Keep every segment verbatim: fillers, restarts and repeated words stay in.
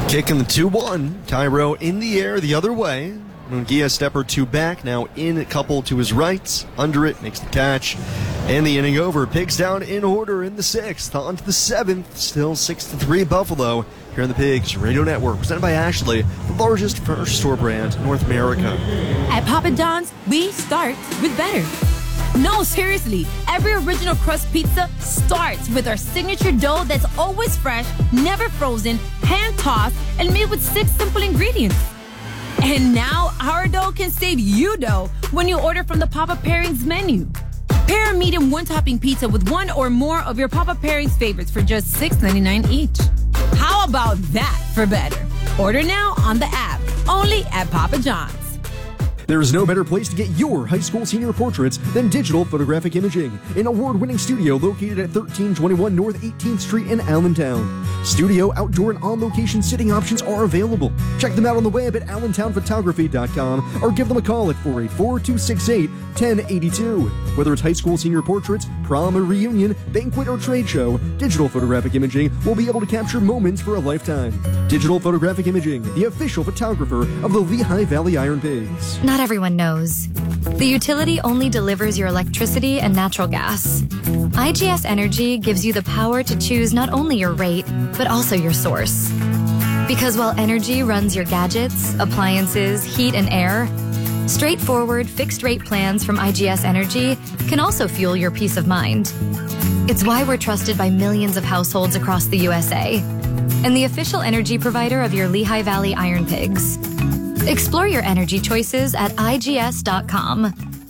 Kicking the two one. Cairo in the air the other way. Munguia step or two back, now in a couple to his right. Under it, makes the catch. And the inning over. Pigs down in order in the sixth. On to the seventh. Still six to three Buffalo. Here on the Pigs Radio Network. Presented by Ashley, the largest furniture store brand in North America. At Papa John's, we start with better. No, seriously. Every original crust pizza starts with our signature dough that's always fresh, never frozen, hand-tossed, and made with six simple ingredients. And now, our dough can save you dough when you order from the Papa Pairings menu. Pair a medium one-topping pizza with one or more of your Papa Pairings favorites for just six ninety-nine each. How about that for better? Order now on the app, only at Papa John's. There is no better place to get your high school senior portraits than Digital Photographic Imaging, an award-winning studio located at thirteen twenty-one North eighteenth Street in Allentown. Studio, outdoor, and on-location sitting options are available. Check them out on the web at allentown photography dot com or give them a call at four eight four, two six eight, one zero eight two. Whether it's high school senior portraits, prom or reunion, banquet or trade show, Digital Photographic Imaging will be able to capture moments for a lifetime. Digital Photographic Imaging, the official photographer of the Lehigh Valley Iron Pigs. Not everyone knows. The utility only delivers your electricity and natural gas. I G S Energy gives you the power to choose not only your rate, but also your source. Because while energy runs your gadgets, appliances, heat, and air, straightforward fixed-rate plans from I G S Energy can also fuel your peace of mind. It's why we're trusted by millions of households across the U S A and the official energy provider of your Lehigh Valley Iron Pigs. Explore your energy choices at I G S dot com.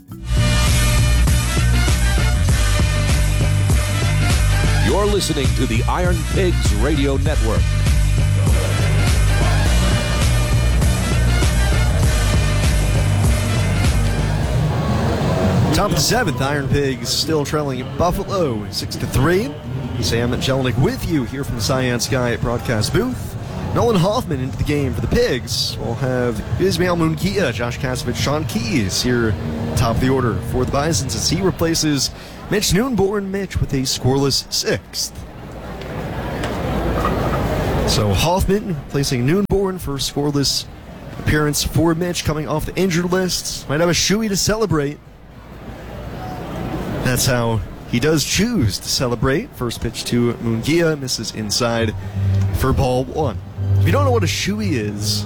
You're listening to the Iron Pigs Radio Network. Top of the seventh, Iron Pigs still trailing Buffalo six to three. Sam Jelinek with you here from the Cyan Sky broadcast booth. Nolan Hoffman into the game for the Pigs. We'll have Ismail Munguia, Josh Kasevich, Sean Keys here top of the order for the Bisons as he replaces Mitch Noonborn. Mitch with a scoreless sixth. So Hoffman replacing Noonborn for scoreless appearance for Mitch coming off the injured list. Might have a shoey to celebrate. That's how he does choose to celebrate. First pitch to Munguia, misses inside for ball one. If you don't know what a shoey is,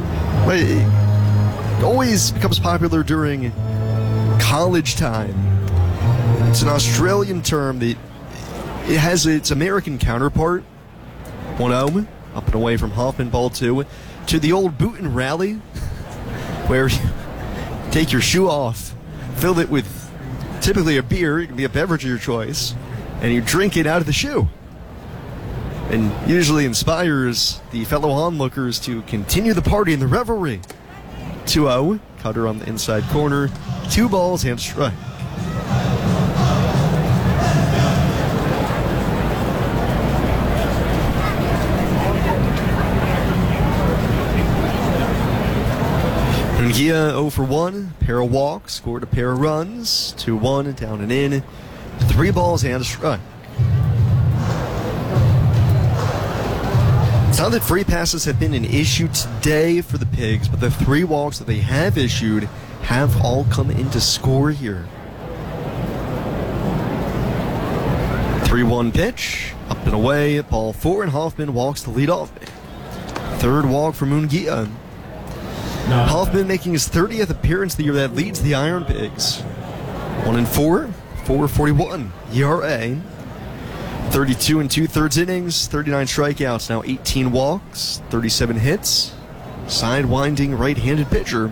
it always becomes popular during college time. It's an Australian term that it has its American counterpart. one oh, up and away from Hoffman, ball two, to the old boot and rally, where you take your shoe off, fill it with typically a beer, it can be a beverage of your choice, and you drink it out of the shoe. And usually inspires the fellow onlookers to continue the party and the revelry. two oh, cutter on the inside corner, two balls and strike. Munguia oh for one, pair of walks, scored a pair of runs, two one, down and in, three balls and a strike. It's not that free passes have been an issue today for the Pigs, but the three walks that they have issued have all come into score here. three one pitch, up and away, ball four, and Hoffman walks to lead off. Third walk for Munguia. Hoffman making his thirtieth appearance of the year that leads the Iron Pigs. one and four, four forty-one E R A. thirty-two and two-thirds innings, thirty-nine strikeouts, now eighteen walks, thirty-seven hits. Side-winding right-handed pitcher.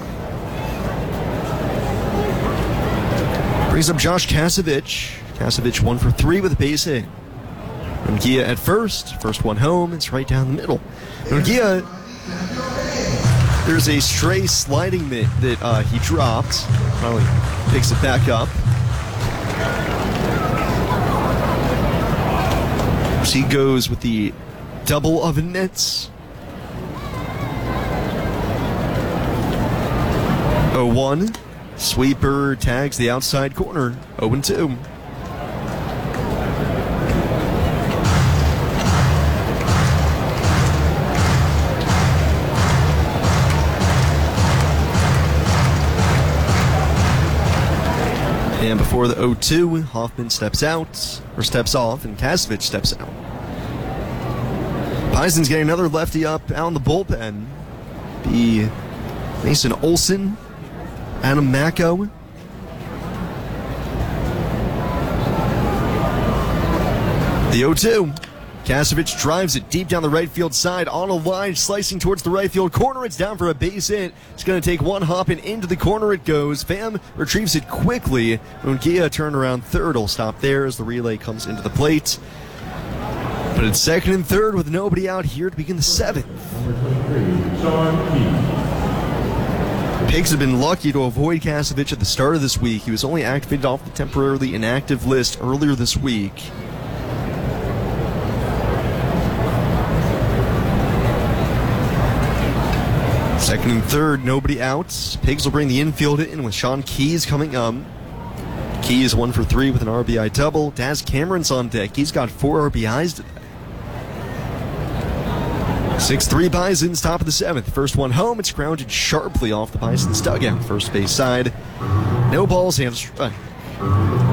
Brings up Josh Kasevich. Kasevich one for three with a base hit. Munguia at first. First one home. It's right down the middle. Munguia, there's a stray sliding mitt that uh, he dropped. Finally picks it back up. He goes with the double oven mitts. oh one. Sweeper tags the outside corner. oh and two. For the oh two, Hoffman steps out, or steps off, and Kasevich steps out. Bison's getting another lefty up out in the bullpen. Be Mason Olson, Adam Macko. The oh two. Kasevich drives it deep down the right field side on a line, slicing towards the right field corner. It's down for a base hit. It's going to take one hop and into the corner it goes. Pham retrieves it quickly. Munguia turned around third. Will stop there as the relay comes into the plate. But it's second and third with nobody out here to begin the seventh. Pigs have been lucky to avoid Kasevich at the start of this week. He was only activated off the temporarily inactive list earlier this week. Second and third, nobody out. Pigs will bring the infield in with Sean Keys coming up. Keys one for three with an R B I double. Daz Cameron's on deck. He's got four R B Is today. six three Bisons, top of the seventh. First one home. It's grounded sharply off the Bisons' dugout. First base side. No balls, and a strike.